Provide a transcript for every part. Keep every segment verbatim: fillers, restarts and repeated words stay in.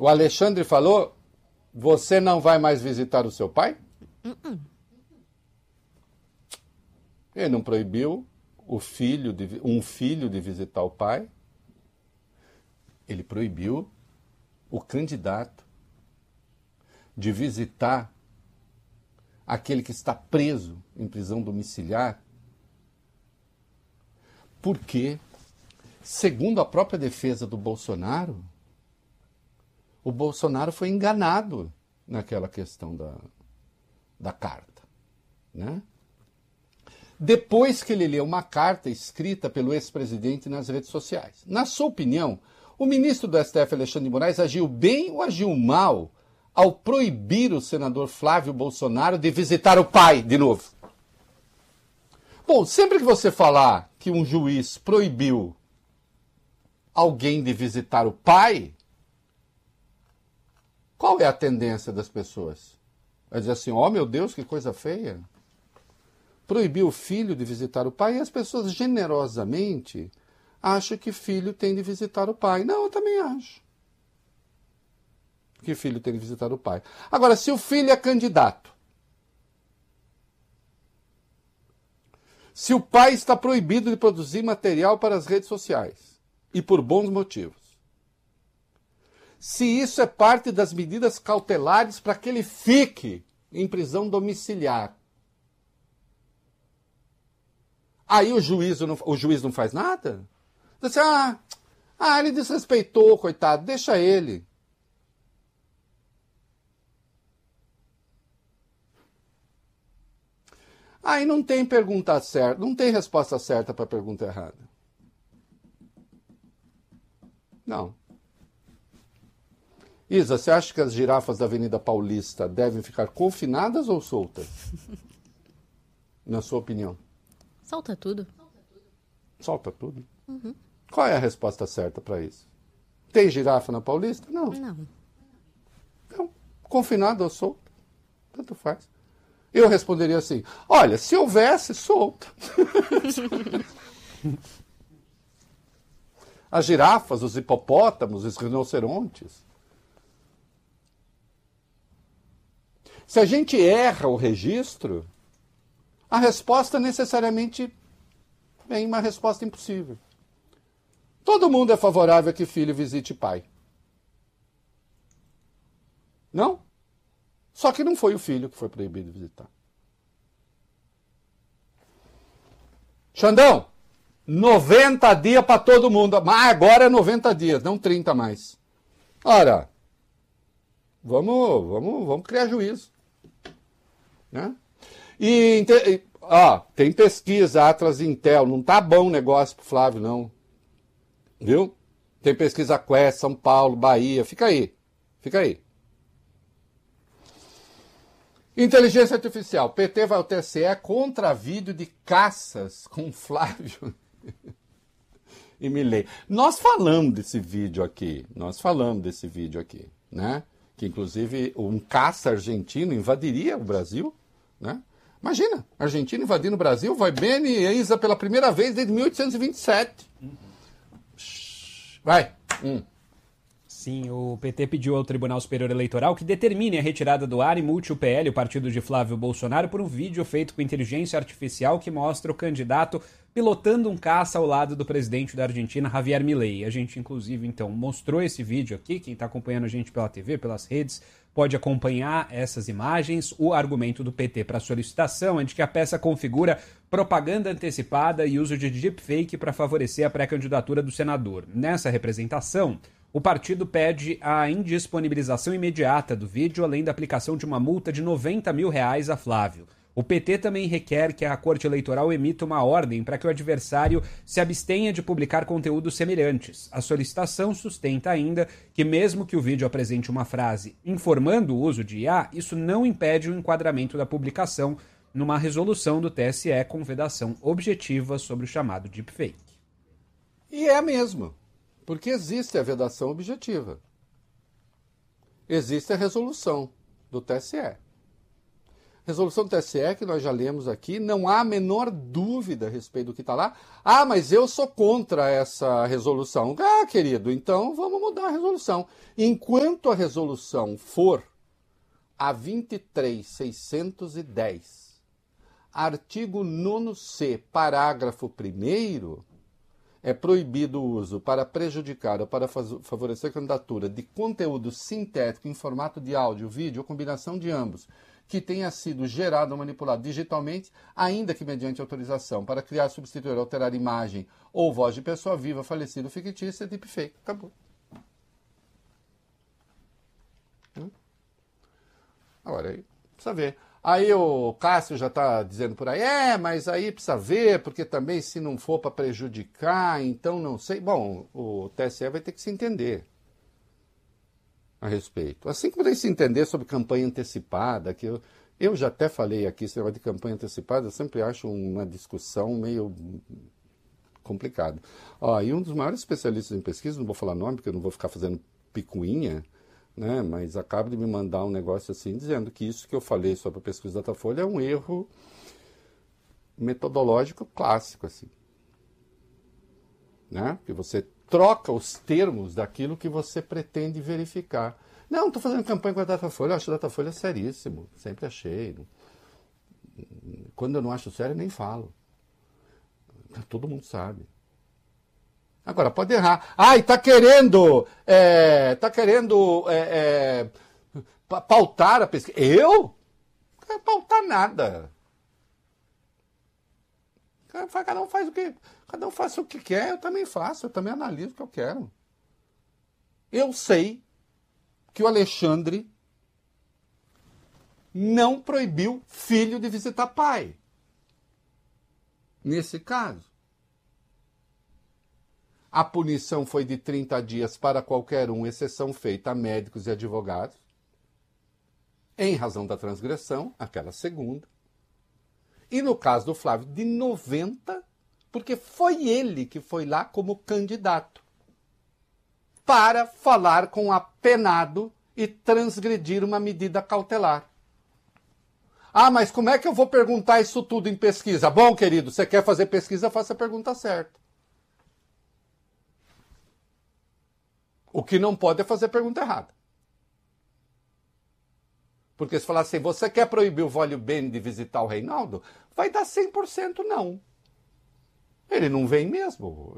O Alexandre falou, você não vai mais visitar o seu pai? Uh-uh. Ele não proibiu o filho de, um filho de visitar o pai. Ele proibiu o candidato de visitar aquele que está preso em prisão domiciliar. Porque, segundo a própria defesa do Bolsonaro, o Bolsonaro foi enganado naquela questão da, da carta, né? Depois que ele leu uma carta escrita pelo ex-presidente nas redes sociais. Na sua opinião, o ministro do S T F, Alexandre de Moraes, agiu bem ou agiu mal ao proibir o senador Flávio Bolsonaro de visitar o pai de novo? Bom, sempre que você falar que um juiz proibiu alguém de visitar o pai, qual é a tendência das pessoas? Vai dizer assim, ó, oh, meu Deus, que coisa feia. Proibiu o filho de visitar o pai e as pessoas generosamente acham que filho tem de visitar o pai. Não, eu também acho que filho tem de visitar o pai. Agora, se o filho é candidato, se o pai está proibido de produzir material para as redes sociais, e por bons motivos, se isso é parte das medidas cautelares para que ele fique em prisão domiciliar, aí o juiz não, o juiz não faz nada? Diz assim, ah, ah, ele desrespeitou, coitado, deixa ele. Aí não tem pergunta certa, não tem resposta certa para a pergunta errada. Não. Isa, você acha que as girafas da Avenida Paulista devem ficar confinadas ou soltas? Na sua opinião? Solta tudo. Solta tudo? Uhum. Qual é a resposta certa para isso? Tem girafa na Paulista? Não. Não. Então, confinada ou solta? Tanto faz. Eu responderia assim, olha, se houvesse, solta. As girafas, os hipopótamos, os rinocerontes. Se a gente erra o registro, a resposta necessariamente vem uma resposta impossível. Todo mundo é favorável a que filho visite pai. Não? Só que não foi o filho que foi proibido de visitar. Xandão, noventa dias para todo mundo. Mas agora é noventa dias, não trinta mais. Ora, vamos, vamos, vamos criar juízo. Né? E, ó, tem pesquisa, Atlas Intel, não tá bom o negócio pro Flávio, não. Viu? Tem pesquisa Quest, São Paulo, Bahia, fica aí, fica aí. Inteligência artificial, P T vai ao T S E contra vídeo de caças com Flávio e Milei. Nós falamos desse vídeo aqui, nós falamos desse vídeo aqui, né? Que inclusive um caça argentino invadiria o Brasil, né? Imagina, Argentina invadindo o Brasil, vai Beni e Isa pela primeira vez desde mil oitocentos e vinte e sete. Uhum. Vai. Hum. Sim, o P T pediu ao Tribunal Superior Eleitoral que determine a retirada do ar e multe o P L, o partido de Flávio Bolsonaro, por um vídeo feito com inteligência artificial que mostra o candidato pilotando um caça ao lado do presidente da Argentina, Javier Milei. A gente, inclusive, então, mostrou esse vídeo aqui. Quem está acompanhando a gente pela T V, pelas redes, pode acompanhar essas imagens. O argumento do P T para a solicitação é de que a peça configura propaganda antecipada e uso de deepfake para favorecer a pré-candidatura do senador. Nessa representação, o partido pede a indisponibilização imediata do vídeo, além da aplicação de uma multa de noventa mil reais a Flávio. O P T também requer que a Corte Eleitoral emita uma ordem para que o adversário se abstenha de publicar conteúdos semelhantes. A solicitação sustenta ainda que, mesmo que o vídeo apresente uma frase informando o uso de I A, isso não impede o enquadramento da publicação numa resolução do T S E com vedação objetiva sobre o chamado deepfake. E é mesmo. Porque existe a vedação objetiva. Existe a resolução do T S E. Resolução do T S E, que nós já lemos aqui, não há a menor dúvida a respeito do que está lá. Ah, mas eu sou contra essa resolução. Ah, querido, então vamos mudar a resolução. Enquanto a resolução for a vinte e três mil seiscentos e dez, artigo nono C, parágrafo primeiro, é proibido o uso para prejudicar ou para favorecer a candidatura de conteúdo sintético em formato de áudio, vídeo ou combinação de ambos, que tenha sido gerado ou manipulado digitalmente, ainda que mediante autorização, para criar, substituir, alterar imagem ou voz de pessoa viva, falecida ou fictícia, deepfake. Acabou. Agora, aí precisa ver. Aí o Cássio já está dizendo por aí, é, mas aí precisa ver, porque também se não for para prejudicar, então não sei. Bom, o T S E vai ter que se entender a respeito. Assim como tem que se entender sobre campanha antecipada, que eu, eu já até falei aqui, esse negócio de campanha antecipada, eu sempre acho uma discussão meio complicada. Ó, e um dos maiores especialistas em pesquisa, não vou falar nome, porque eu não vou ficar fazendo picuinha, né, mas acaba de me mandar um negócio assim, dizendo que isso que eu falei sobre a pesquisa Datafolha é um erro metodológico clássico, assim. Né? Que você troca os termos daquilo que você pretende verificar. Não, estou fazendo campanha com a Datafolha, eu acho a Datafolha seríssimo, sempre achei. Quando eu não acho sério, eu nem falo. Todo mundo sabe. Agora, pode errar. Ah, e tá querendo, é, tá querendo é, é, pautar a pesquisa. Eu? Não quero pautar nada. Cada um faz o que, cada um faz o que quer, eu também faço, eu também analiso o que eu quero. Eu sei que o Alexandre não proibiu filho de visitar pai. Nesse caso. A punição foi de trinta dias para qualquer um, exceção feita a médicos e advogados, em razão da transgressão, aquela segunda. E no caso do Flávio, de noventa, porque foi ele que foi lá como candidato para falar com o apenado e transgredir uma medida cautelar. Ah, mas como é que eu vou perguntar isso tudo em pesquisa? Bom, querido, você quer fazer pesquisa, faça a pergunta certa. O que não pode é fazer pergunta errada. Porque se falar assim, você quer proibir o Vólio Bene de visitar o Reinaldo? Vai dar cem por cento não. Ele não vem mesmo.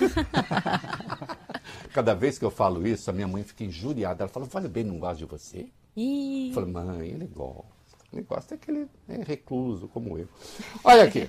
Cada vez que eu falo isso, a minha mãe fica injuriada. Ela fala, o Vólio Bene não gosta de você? Ih. Eu falo, mãe, ele gosta. Ele gosta é que ele é recluso, como eu. Olha aqui.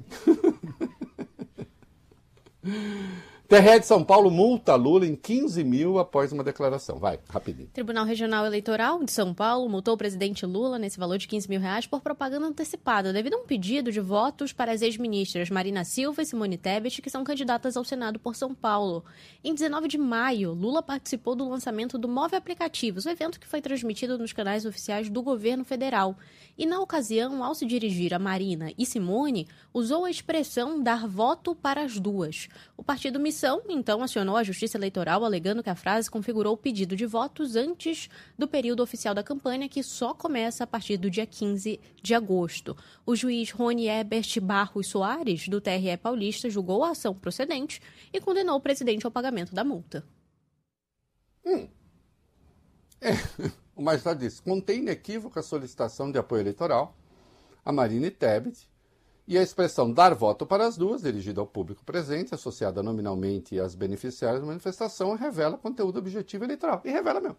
T R E de São Paulo multa Lula em quinze mil após uma declaração. Vai, rapidinho. Tribunal Regional Eleitoral de São Paulo multou o presidente Lula nesse valor de quinze mil reais por propaganda antecipada, devido a um pedido de votos para as ex-ministras Marina Silva e Simone Tebet, que são candidatas ao Senado por São Paulo. Em dezenove de maio, Lula participou do lançamento do Move Aplicativos, um evento que foi transmitido nos canais oficiais do governo federal. E na ocasião, ao se dirigir a Marina e Simone, usou a expressão dar voto para as duas. O partido Missão, então, acionou a Justiça Eleitoral alegando que a frase configurou o pedido de votos antes do período oficial da campanha, que só começa a partir do dia quinze de agosto. O juiz Rony Ebert Barros Soares, do T R E paulista, julgou a ação procedente e condenou o presidente ao pagamento da multa. Hum. É, o magistrado disse, contém inequívoca solicitação de apoio eleitoral a Marina e Tebet, e a expressão dar voto para as duas, dirigida ao público presente, associada nominalmente às beneficiárias da manifestação, revela conteúdo objetivo eleitoral. E revela mesmo.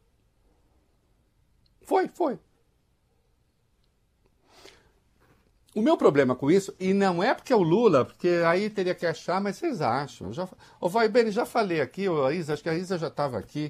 Foi, foi. O meu problema com isso, e não é porque é o Lula, porque aí teria que achar, mas vocês acham. Já, ô, vai bem, já falei aqui, ô, a Isa, acho que a Isa já estava aqui.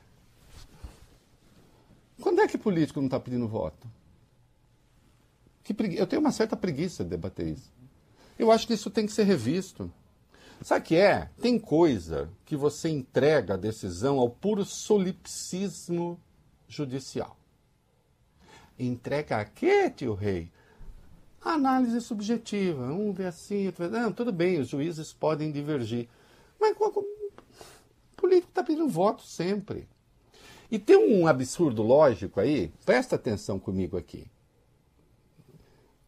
Quando é que político não está pedindo voto? Que pregui... Eu tenho uma certa preguiça de debater isso. Eu acho que isso tem que ser revisto. Sabe o que é? Tem coisa que você entrega a decisão ao puro solipsismo judicial. Entrega a quê, tio Rei? A análise subjetiva. Um vê assim, outro vê... Não, tudo bem, os juízes podem divergir. Mas o político está pedindo voto sempre. E tem um absurdo lógico aí, presta atenção comigo aqui.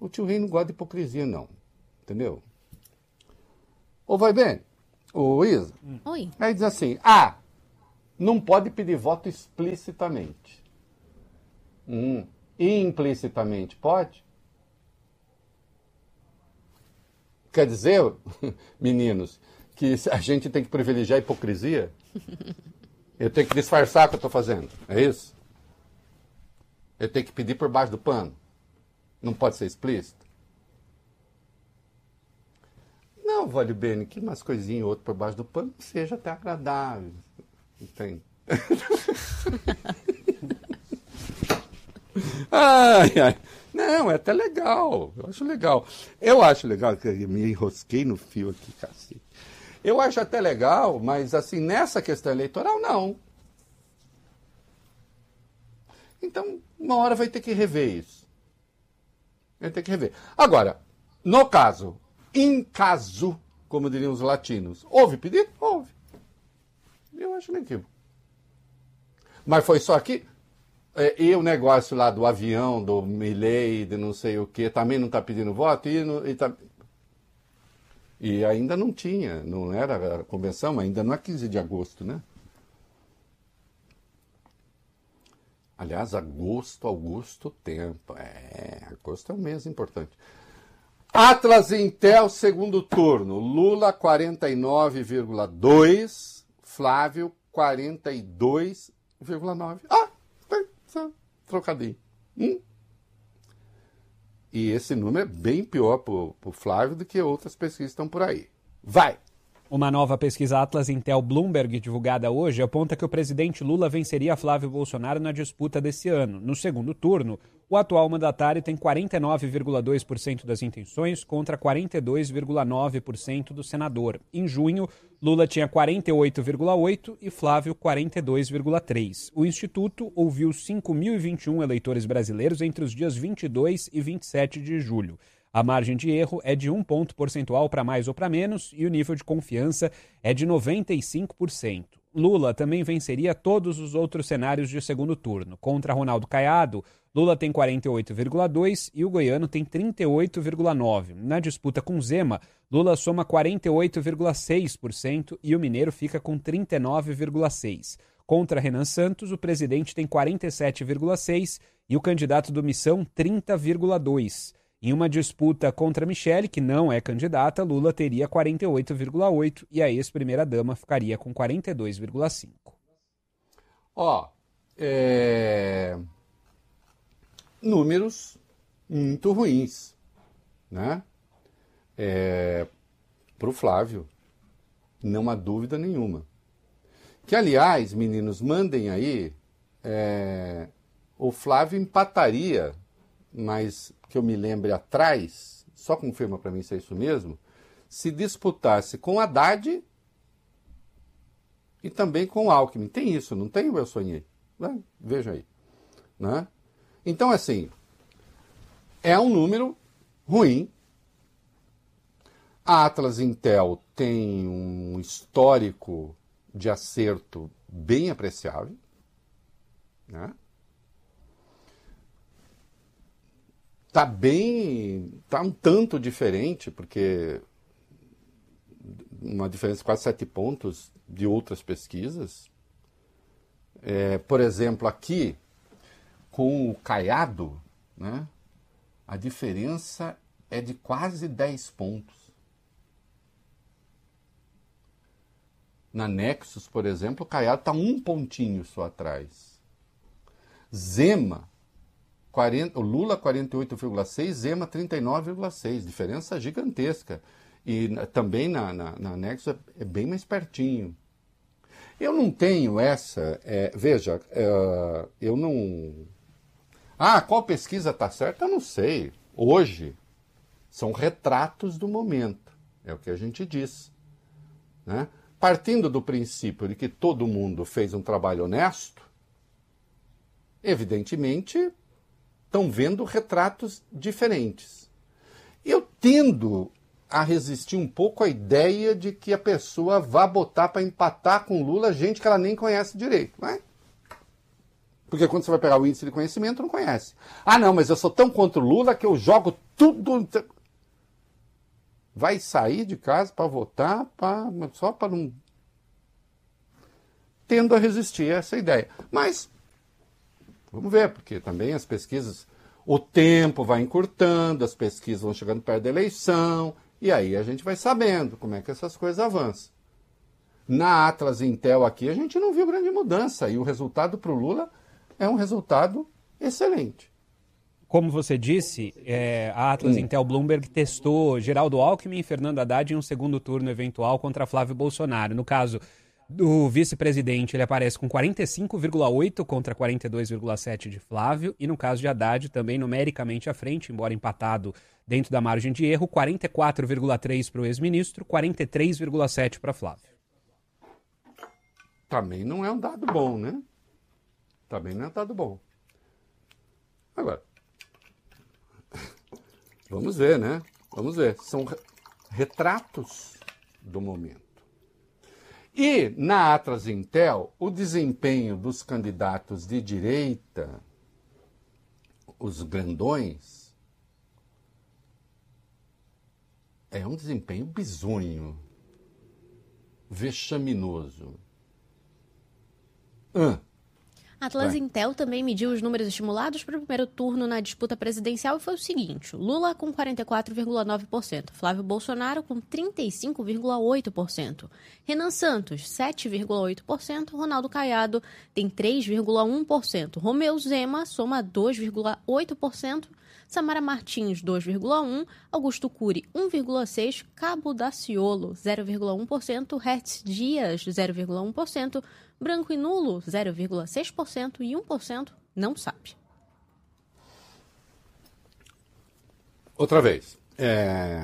O tio Rei não gosta de hipocrisia, não. Entendeu? Ou vai bem? Ô, Isa. Oi. Aí diz assim, ah, não pode pedir voto explicitamente. Hum, implicitamente pode? Quer dizer, meninos, que a gente tem que privilegiar a hipocrisia? Eu tenho que disfarçar o que eu estou fazendo, é isso? Eu tenho que pedir por baixo do pano? Não pode ser explícito? Não, Vale Bene, que umas coisinhas ou outras por baixo do pano seja até agradável. Entende? Ai, ai. Não, é até legal. Eu acho legal. Eu acho legal, que eu me enrosquei no fio aqui, cacete. Eu acho até legal, mas assim, nessa questão eleitoral, não. Então, uma hora vai ter que rever isso. Vai ter que rever. Agora, no caso, em caso, como diriam os latinos, houve pedido? Houve. Eu acho equívoco. Mas foi só aqui? E o negócio lá do avião, do Milei, de não sei o quê, também não está pedindo voto? E, no, e, tá... e ainda não tinha, não era a convenção, ainda não é quinze de agosto, né? Aliás, agosto, agosto, tempo. É, agosto é um mês importante. Atlas Intel, segundo turno. Lula, quarenta e nove vírgula dois. Flávio, quarenta e dois vírgula nove. Ah, tem, só, trocadinho. Hum? E esse número é bem pior para o Flávio do que outras pesquisas que estão por aí. Vai! Uma nova pesquisa Atlas Intel Bloomberg, divulgada hoje, aponta que o presidente Lula venceria Flávio Bolsonaro na disputa desse ano. No segundo turno, o atual mandatário tem quarenta e nove vírgula dois por cento das intenções contra quarenta e dois vírgula nove por cento do senador. Em junho, Lula tinha quarenta e oito vírgula oito por cento e Flávio quarenta e dois vírgula três por cento. O Instituto ouviu cinco mil e vinte e um eleitores brasileiros entre os dias vinte e dois e vinte e sete de julho. A margem de erro é de um ponto percentual para mais ou para menos e o nível de confiança é de noventa e cinco por cento. Lula também venceria todos os outros cenários de segundo turno. Contra Ronaldo Caiado, Lula tem quarenta e oito vírgula dois por cento e o goiano tem trinta e oito vírgula nove por cento. Na disputa com Zema, Lula soma quarenta e oito vírgula seis por cento e o mineiro fica com trinta e nove vírgula seis por cento. Contra Renan Santos, o presidente tem quarenta e sete vírgula seis por cento e o candidato do Missão trinta vírgula dois por cento. Em uma disputa contra Michele, que não é candidata, Lula teria quarenta e oito vírgula oito por cento e a ex-primeira-dama ficaria com quarenta e dois vírgula cinco por cento. Ó, é... números muito ruins, né? É... Para o Flávio, não há dúvida nenhuma. Que, aliás, meninos, mandem aí, é... o Flávio empataria, mas que eu me lembre atrás, só confirma para mim se é isso mesmo, se disputasse com Haddad e também com Alckmin. Tem isso, não tem? Eu sonhei. Né? Veja aí. Né? Então, assim, é um número ruim. A Atlas Intel tem um histórico de acerto bem apreciável, né? Tá bem, tá um tanto diferente, porque uma diferença de quase sete pontos de outras pesquisas. É, por exemplo, aqui, com o Caiado, né, a diferença é de quase dez pontos. Na Nexus, por exemplo, o Caiado está um pontinho só atrás. Zema, quarenta, o Lula quarenta e oito vírgula seis, Zema trinta e nove vírgula seis, diferença gigantesca. E também na, na, na Nexus é bem mais pertinho. Eu não tenho essa, é, veja, é, eu não... Ah, qual pesquisa está certa? Eu não sei. Hoje, são retratos do momento, é o que a gente diz, né? Partindo do princípio de que todo mundo fez um trabalho honesto, evidentemente, estão vendo retratos diferentes. Eu tendo a resistir um pouco à ideia de que a pessoa vá botar para empatar com Lula gente que ela nem conhece direito. Né? Porque quando você vai pegar o índice de conhecimento, não conhece. Ah, não, mas eu sou tão contra o Lula que eu jogo tudo... Vai sair de casa para votar pra, só para não... Tendo a resistir a essa ideia. Mas, vamos ver, porque também as pesquisas... O tempo vai encurtando, as pesquisas vão chegando perto da eleição, e aí a gente vai sabendo como é que essas coisas avançam. Na Atlas Intel aqui, a gente não viu grande mudança, e o resultado para o Lula é um resultado excelente. Como você disse, é, a Atlas hum. Intel Bloomberg testou Geraldo Alckmin e Fernando Haddad em um segundo turno eventual contra Flávio Bolsonaro. No caso do vice-presidente, ele aparece com quarenta e cinco vírgula oito contra quarenta e dois vírgula sete de Flávio, e no caso de Haddad, também numericamente à frente, embora empatado dentro da margem de erro, quarenta e quatro vírgula três para o ex-ministro, quarenta e três vírgula sete para Flávio. Também não é um dado bom, né? Também não é um dado bom. Agora, vamos ver, né? Vamos ver. São retratos do momento. E na Atlas Intel, o desempenho dos candidatos de direita, os grandões, é um desempenho bizonho, vexaminoso. Ah. Atlas Vai. Intel também mediu os números estimulados para o primeiro turno na disputa presidencial e foi o seguinte: Lula com quarenta e quatro vírgula nove por cento, Flávio Bolsonaro com trinta e cinco vírgula oito por cento, Renan Santos sete vírgula oito por cento, Ronaldo Caiado tem três vírgula um por cento, Romeu Zema soma dois vírgula oito por cento, Samara Martins dois vírgula um por cento, Augusto Cury um vírgula seis por cento, Cabo Daciolo zero vírgula um por cento, Hertz Dias zero vírgula um por cento, Branco e nulo, zero vírgula seis por cento e um por cento não sabe. Outra vez. É...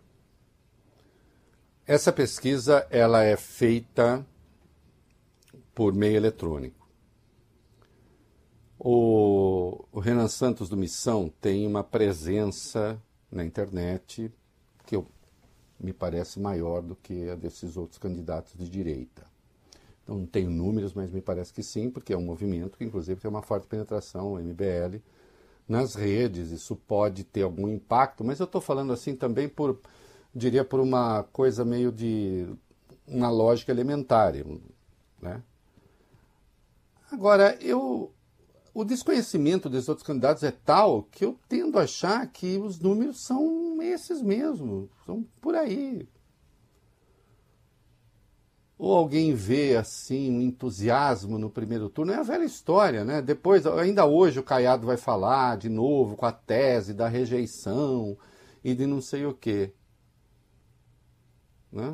Essa pesquisa ela é feita por meio eletrônico. O, o Renan Santos do Missão tem uma presença na internet que eu, me parece maior do que a desses outros candidatos de direita. Então, não tenho números, mas me parece que sim, porque é um movimento que, inclusive, tem uma forte penetração, o M B L, nas redes. Isso pode ter algum impacto, mas eu estou falando assim também por, diria, por uma coisa meio de uma lógica elementar, né? Agora, eu, o desconhecimento desses outros candidatos é tal que eu tendo a achar que os números são esses mesmo, são por aí. Ou alguém vê, assim, um entusiasmo no primeiro turno, é a velha história, né? Depois, ainda hoje o Caiado vai falar de novo com a tese da rejeição e de não sei o quê, né?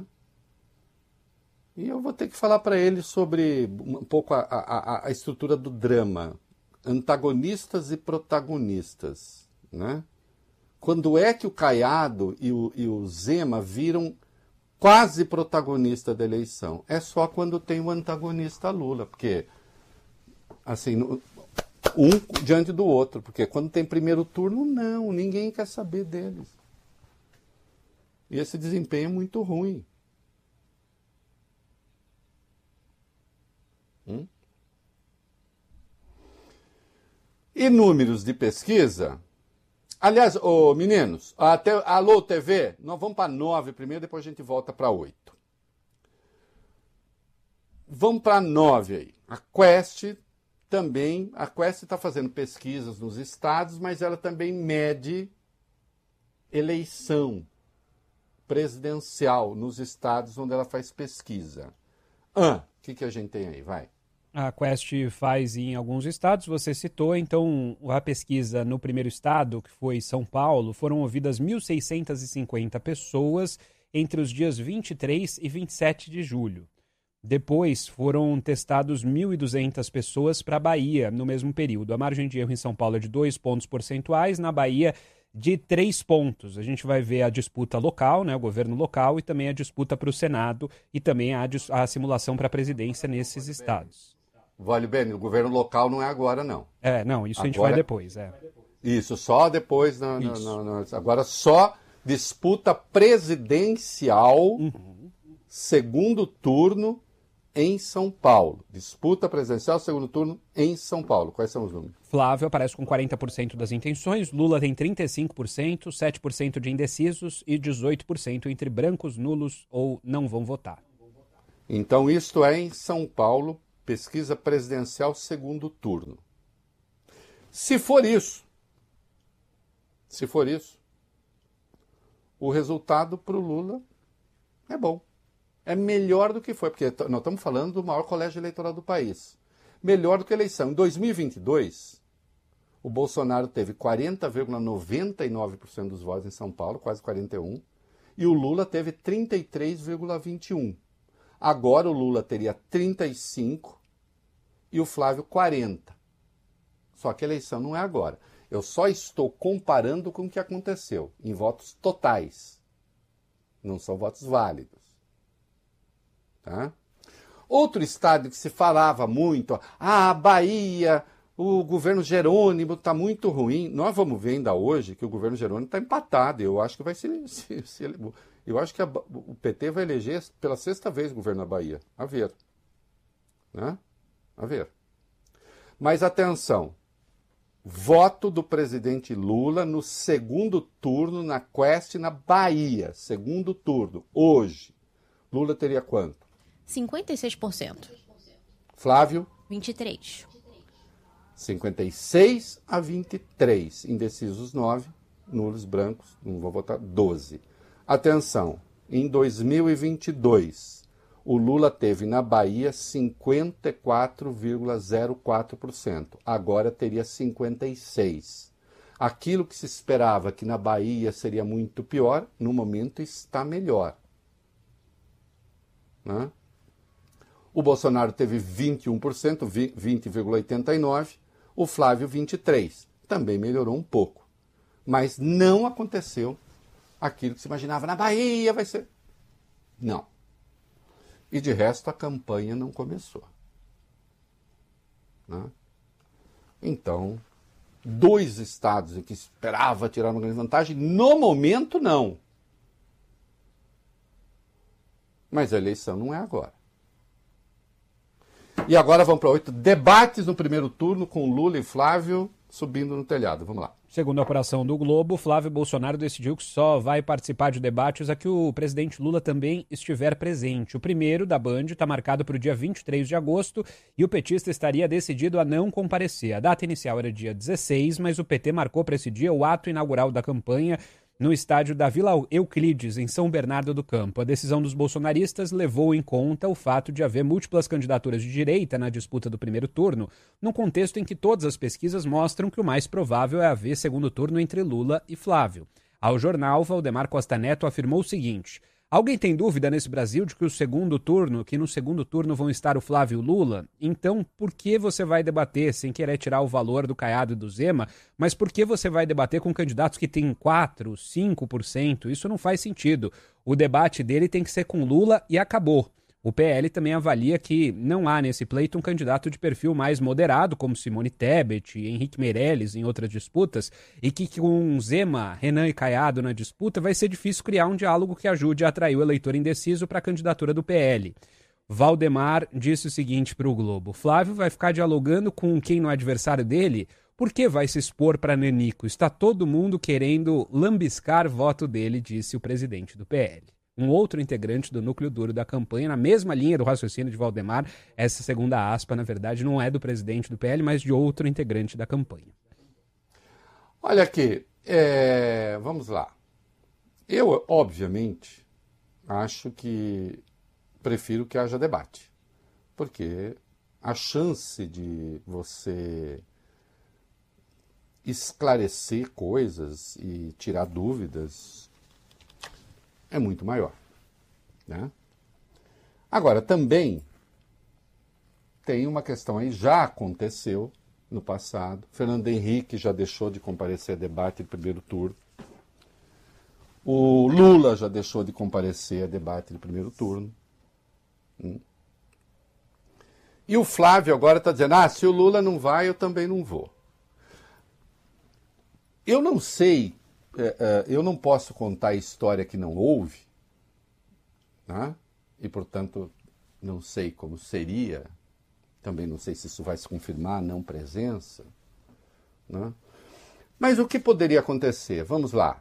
E eu vou ter que falar para ele sobre um pouco a, a, a estrutura do drama, antagonistas e protagonistas, né? Quando é que o Caiado e o, e o Zema viram quase protagonista da eleição? É só quando tem o antagonista Lula, porque, assim, um diante do outro, porque quando tem primeiro turno, não, ninguém quer saber deles. E esse desempenho é muito ruim. Hum? E números de pesquisa... Aliás, ô, meninos, até, alô T V, nós vamos para nove primeiro, depois a gente volta para oito. Vamos para nove aí. A Quest também, a Quest está fazendo pesquisas nos estados, mas ela também mede eleição presidencial nos estados onde ela faz pesquisa. Ah, o que, que a gente tem aí? Vai. A Quest faz em alguns estados, você citou, então a pesquisa no primeiro estado, que foi São Paulo, foram ouvidas mil seiscentas e cinquenta pessoas entre os dias vinte e três e vinte e sete de julho. Depois foram testados mil e duzentas pessoas para a Bahia no mesmo período. A margem de erro em São Paulo é de dois pontos percentuais, na Bahia de três pontos. A gente vai ver a disputa local, né, o governo local, e também a disputa para o Senado e também a, a simulação para a presidência nesses estados. Vale bem, o governo local não é agora, não. É, não, isso agora, a gente vai depois, é. Isso, só depois, na, na, na, na, agora só disputa presidencial, uhum. Segundo turno, em São Paulo. Disputa presidencial, segundo turno em São Paulo. Quais são os números? Flávio aparece com quarenta por cento das intenções, Lula tem trinta e cinco por cento, sete por cento de indecisos e dezoito por cento entre brancos, nulos ou não vão votar. Então, isto é em São Paulo, pesquisa presidencial, segundo turno. Se for isso, se for isso, o resultado para o Lula é bom. É melhor do que foi, porque nós estamos falando do maior colégio eleitoral do país. Melhor do que a eleição. Em dois mil e vinte e dois, o Bolsonaro teve quarenta vírgula noventa e nove por cento dos votos em São Paulo, quase quarenta e um por cento, e o Lula teve trinta e três vírgula vinte e um por cento. Agora o Lula teria trinta e cinco por cento e o Flávio quarenta por cento. Só que a eleição não é agora. Eu só estou comparando com o que aconteceu, em votos totais. Não são votos válidos. Tá? Outro estado que se falava muito, ah, a Bahia, o governo Jerônimo está muito ruim. Nós vamos ver ainda hoje que o governo Jerônimo está empatado. Eu acho que vai se, se, se eu acho que a, o P T vai eleger pela sexta vez o governo da Bahia. A ver. Né? A ver. Mas atenção. Voto do presidente Lula no segundo turno na Quest na Bahia. Segundo turno. Hoje. Lula teria quanto? cinquenta e seis por cento. Flávio? vinte e três por cento. cinquenta e seis a vinte e três. Indecisos nove. Nulos brancos. Não vou votar. doze. Atenção. Em dois mil e vinte e dois, o Lula teve na Bahia cinquenta e quatro vírgula zero quatro por cento. Agora teria cinquenta e seis por cento. Aquilo que se esperava que na Bahia seria muito pior, no momento está melhor. Né? O Bolsonaro teve vinte e um por cento, vinte vírgula oitenta e nove por cento. O Flávio, vinte e três por cento. Também melhorou um pouco. Mas não aconteceu aquilo que se imaginava. Na Bahia vai ser... Não. E de resto a campanha não começou. Né? Então, dois estados em que esperava tirar uma grande vantagem, no momento não. Mas a eleição não é agora. E agora vamos para oito debates no primeiro turno com Lula e Flávio subindo no telhado. Vamos lá. Segundo a apuração do Globo, Flávio Bolsonaro decidiu que só vai participar de debates a que o presidente Lula também estiver presente. O primeiro, da Band, está marcado para o dia vinte e três de agosto e o petista estaria decidido a não comparecer. A data inicial era dia dezesseis, mas o P T marcou para esse dia o ato inaugural da campanha no estádio da Vila Euclides, em São Bernardo do Campo. A decisão dos bolsonaristas levou em conta o fato de haver múltiplas candidaturas de direita na disputa do primeiro turno, num contexto em que todas as pesquisas mostram que o mais provável é haver segundo turno entre Lula e Flávio. Ao jornal, Valdemar Costa Neto afirmou o seguinte: alguém tem dúvida nesse Brasil de que o segundo turno, que no segundo turno vão estar o Flávio e o Lula? Então, por que você vai debater, sem querer tirar o valor do Caiado e do Zema, mas por que você vai debater com candidatos que têm quatro, cinco por cento? Isso não faz sentido. O debate dele tem que ser com Lula e acabou. O P L também avalia que não há nesse pleito um candidato de perfil mais moderado, como Simone Tebet, Henrique Meirelles em outras disputas, e que com Zema, Renan e Caiado na disputa vai ser difícil criar um diálogo que ajude a atrair o eleitor indeciso para a candidatura do P L. Valdemar disse o seguinte para o Globo: Flávio vai ficar dialogando com quem não é adversário dele? Por que vai se expor para Nanico? Está todo mundo querendo lambiscar voto dele, disse o presidente do P L. Um outro integrante do núcleo duro da campanha, na mesma linha do raciocínio de Valdemar, essa segunda aspa, na verdade, não é do presidente do P L, mas de outro integrante da campanha. Olha aqui, é... vamos lá. Eu, obviamente, acho que prefiro que haja debate, porque a chance de você esclarecer coisas e tirar dúvidas é muito maior, né? Agora, também tem uma questão aí, já aconteceu no passado. Fernando Henrique já deixou de comparecer a debate de primeiro turno. O Lula já deixou de comparecer a debate de primeiro turno. Hum. E o Flávio agora está dizendo, ah, se o Lula não vai, eu também não vou. Eu não sei... eu não posso contar a história que não houve, né? E, portanto, não sei como seria, também não sei se isso vai se confirmar, não presença, né? Mas o que poderia acontecer? Vamos lá.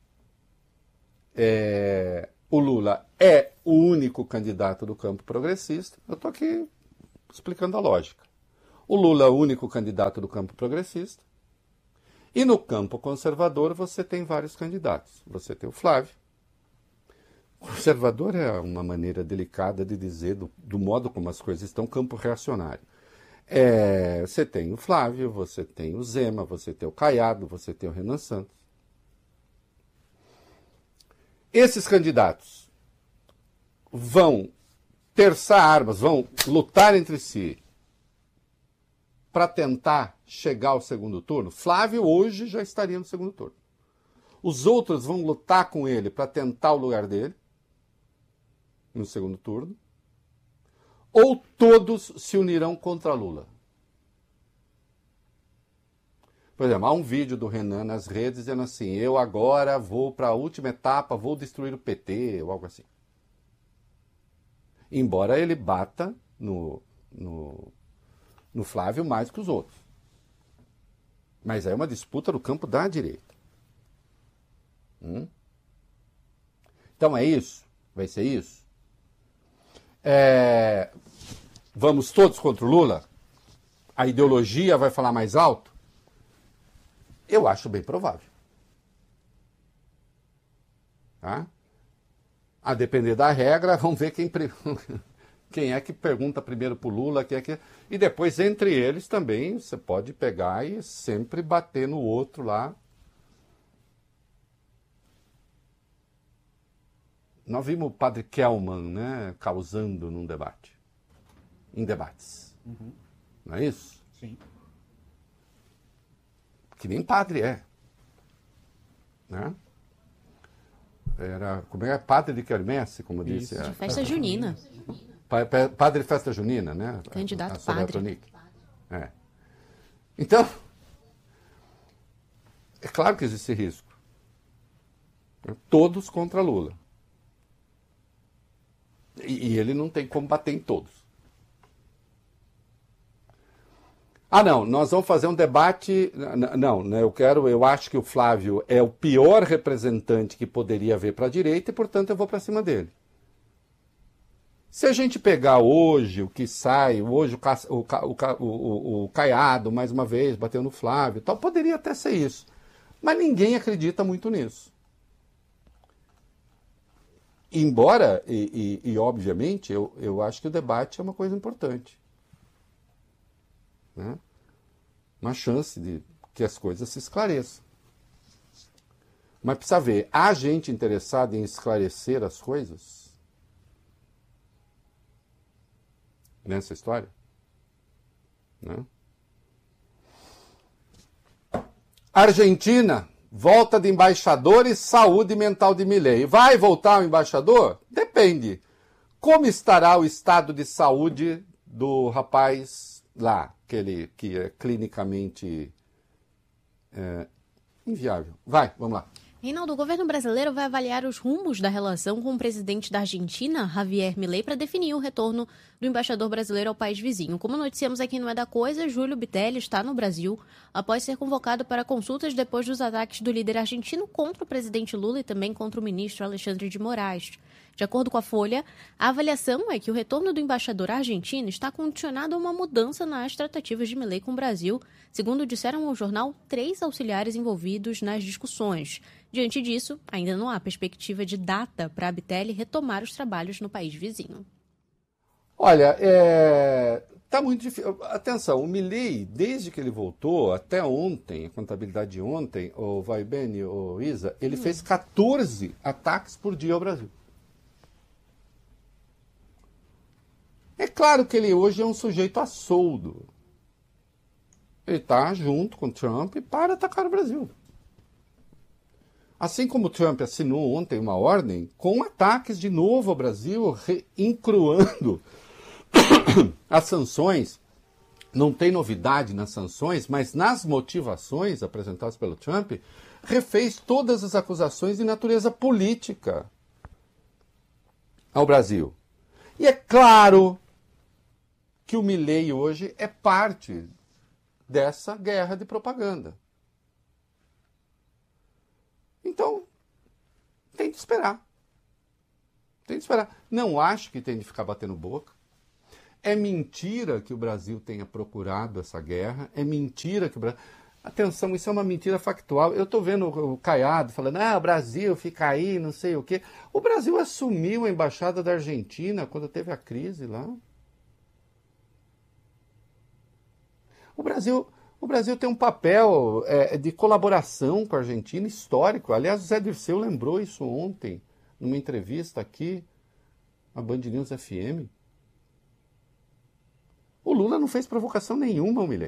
É, o Lula é o único candidato do campo progressista. Eu estou aqui explicando a lógica. O Lula é o único candidato do campo progressista. E no campo conservador você tem vários candidatos. Você tem o Flávio. Conservador é uma maneira delicada de dizer, do, do modo como as coisas estão, campo reacionário. É, você tem o Flávio, você tem o Zema, você tem o Caiado, você tem o Renan Santos. Esses candidatos vão terçar armas, vão lutar entre si para tentar chegar ao segundo turno. Flávio hoje já estaria no segundo turno. Os outros vão lutar com ele para tentar o lugar dele no segundo turno. Ou todos se unirão contra Lula. Por exemplo, há um vídeo do Renan nas redes dizendo assim, eu agora vou para a última etapa, vou destruir o P T, ou algo assim. Embora ele bata no, no, no Flávio mais que os outros. Mas é uma disputa no campo da direita. Hum? Então é isso? Vai ser isso? É... Vamos todos contra o Lula? A ideologia vai falar mais alto? Eu acho bem provável. Tá? A depender da regra, vamos ver quem, quem é que pergunta primeiro para o Lula, quem é que... e depois entre eles também você pode pegar e sempre bater no outro lá. Nós vimos o padre Kelman, né, causando num debate. Em debates. Uhum. Não é isso? Sim. Que nem padre é. Né? Era, como é? Padre de quermesse, como isso. Disse. De a, festa a, junina. Pa, pa, padre de festa junina, né? Candidato a, a padre. É. Então, é claro que existe risco. Todos contra Lula. E, e ele não tem como bater em todos. Ah, não, nós vamos fazer um debate... Não, né, eu quero, eu acho que o Flávio é o pior representante que poderia haver para a direita e, portanto, eu vou para cima dele. Se a gente pegar hoje o que sai, hoje o, o, o, o, o Caiado, mais uma vez, bateu no Flávio, tal, poderia até ser isso. Mas ninguém acredita muito nisso. Embora, e, e, e obviamente, eu, eu acho que o debate é uma coisa importante. Né? Uma chance de que as coisas se esclareçam. Mas precisa ver, há gente interessada em esclarecer as coisas nessa história? Né? Argentina, volta de embaixadores, saúde mental de Milei. Vai voltar o embaixador? Depende. Como estará o estado de saúde do rapaz lá, aquele que é clinicamente é, inviável? Vai, vamos lá. Reinaldo, o governo brasileiro vai avaliar os rumos da relação com o presidente da Argentina, Javier Milei, para definir o retorno do embaixador brasileiro ao país vizinho. Como noticiamos aqui no É da Coisa, Júlio Bitelli está no Brasil após ser convocado para consultas depois dos ataques do líder argentino contra o presidente Lula e também contra o ministro Alexandre de Moraes. De acordo com a Folha, a avaliação é que o retorno do embaixador argentino está condicionado a uma mudança nas tratativas de Milei com o Brasil, segundo disseram ao jornal três auxiliares envolvidos nas discussões. Diante disso, ainda não há perspectiva de data para a Bitelli retomar os trabalhos no país vizinho. Olha, é... tá muito difícil. Atenção, o Milei, desde que ele voltou, até ontem, a contabilidade de ontem, o Vai Bene, o Isa, ele hum. fez catorze ataques por dia ao Brasil. É claro que ele hoje é um sujeito a soldo. Ele está junto com o Trump para atacar o Brasil. Assim como o Trump assinou ontem uma ordem com ataques de novo ao Brasil, incruando as sanções. Não tem novidade nas sanções, mas nas motivações apresentadas pelo Trump, refez todas as acusações de natureza política ao Brasil. E é claro que o Milei hoje é parte dessa guerra de propaganda. Então, tem de esperar. Tem de esperar. Não acho que tem de ficar batendo boca. É mentira que o Brasil tenha procurado essa guerra. É mentira que o Brasil... Atenção, isso é uma mentira factual. Eu estou vendo o Caiado falando, ah, o Brasil fica aí, não sei o quê. O Brasil assumiu a embaixada da Argentina quando teve a crise lá. O Brasil, o Brasil tem um papel é, de colaboração com a Argentina histórico. Aliás, o Zé Dirceu lembrou isso ontem, numa entrevista aqui, na Band News F M. O Lula não fez provocação nenhuma, Milei.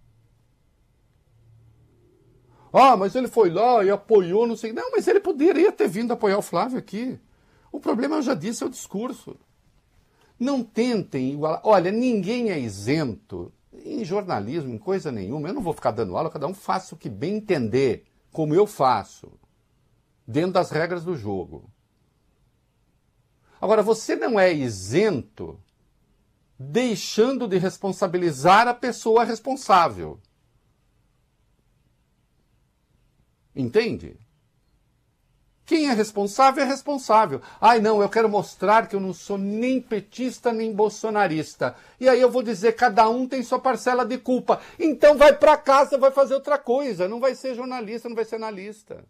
Ah, mas ele foi lá e apoiou, não sei... Não, mas ele poderia ter vindo apoiar o Flávio aqui. O problema, eu já disse, é o discurso. Não tentem igualar... Olha, ninguém é isento em jornalismo, em coisa nenhuma. Eu não vou ficar dando aula, cada um faça o que bem entender, como eu faço, dentro das regras do jogo. Agora, você não é isento deixando de responsabilizar a pessoa responsável. Entende? Quem é responsável é responsável. Ai, não, eu quero mostrar que eu não sou nem petista nem bolsonarista. E aí eu vou dizer, cada um tem sua parcela de culpa. Então vai para casa, vai fazer outra coisa. Não vai ser jornalista, não vai ser analista.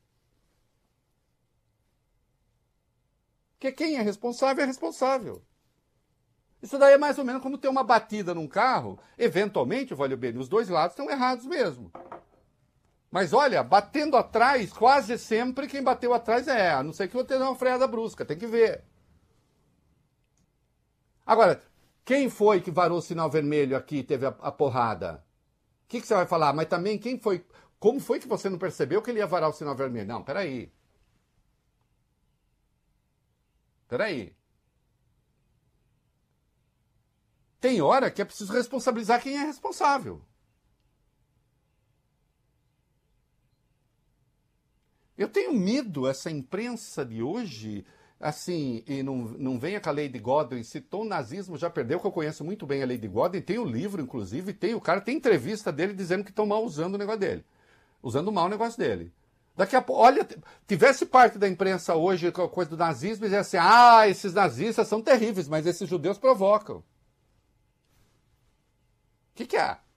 Porque quem é responsável é responsável. Isso daí é mais ou menos como ter uma batida num carro. Eventualmente, vale bem, os dois lados estão errados mesmo. Mas olha, batendo atrás, quase sempre quem bateu atrás é, a não ser que eu tenha uma freada brusca, tem que ver. Agora, quem foi que varou o sinal vermelho aqui e teve a, a porrada? O que, que você vai falar? Mas também quem foi... Como foi que você não percebeu que ele ia varar o sinal vermelho? Não, peraí. Peraí. Tem hora que é preciso responsabilizar quem é responsável. Eu tenho medo, essa imprensa de hoje, assim, e não, não venha com a Lady Godwin, citou o nazismo, já perdeu, que eu conheço muito bem a Lady Godwin, tem o livro, inclusive, tem o cara, tem entrevista dele dizendo que estão mal usando o negócio dele, usando mal o negócio dele. Daqui a pouco, olha, tivesse parte da imprensa hoje com a coisa do nazismo e dizia assim, ah, esses nazistas são terríveis, mas esses judeus provocam. O que que é?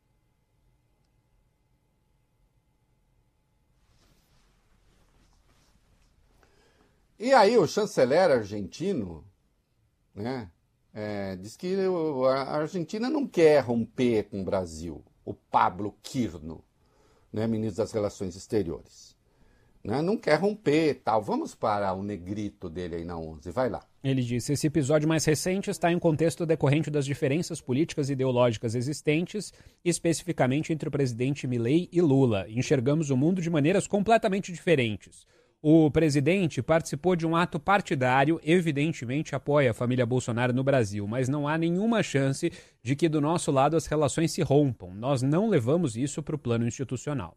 E aí o chanceler argentino, né, é, diz que a Argentina não quer romper com o Brasil. O Pablo Quirno, né, ministro das Relações Exteriores. Né, não quer romper tal. Vamos para o negrito dele aí na onze, vai lá. Ele disse, esse episódio mais recente está em um contexto decorrente das diferenças políticas e ideológicas existentes, especificamente entre o presidente Milei e Lula. Enxergamos o mundo de maneiras completamente diferentes. O presidente participou de um ato partidário, evidentemente apoia a família Bolsonaro no Brasil, mas não há nenhuma chance de que do nosso lado as relações se rompam. Nós não levamos isso para o plano institucional.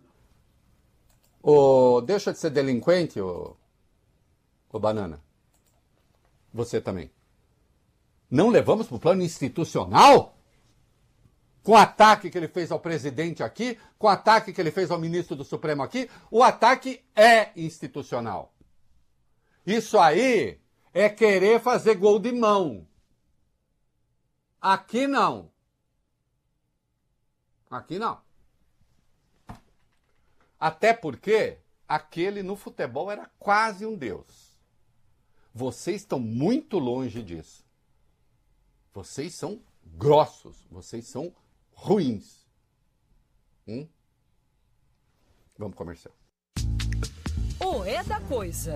Ô, deixa de ser delinquente, ô, ô Banana. Você também. Não levamos para o plano institucional? Com o ataque que ele fez ao presidente aqui, com o ataque que ele fez ao ministro do Supremo aqui, o ataque é institucional. Isso aí é querer fazer gol de mão. Aqui não. Aqui não. Até porque aquele no futebol era quase um deus. Vocês estão muito longe disso. Vocês são grossos, vocês são ruins. Hum? Vamos comercial. O É da Coisa.